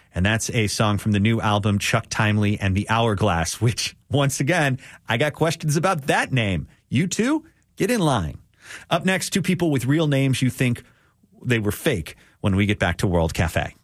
And that's a song from the new album, Chuck Timely and the Hourglass, which, once again, I got questions about that name. You too? Get in line. Up next, two people with real names you think they were fake when we get back to World Cafe.